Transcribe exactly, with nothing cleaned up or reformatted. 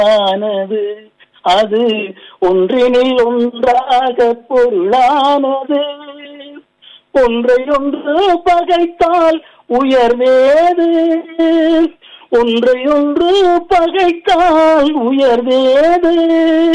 ஆனது அது ஒன்றினில் ஒன்றாக பொருளானது. ஒன்றை ஒன்று பகைத்தால் உயர்வேது, ஒன்றை ஒன்று பகைத்தால் உயர்வேது.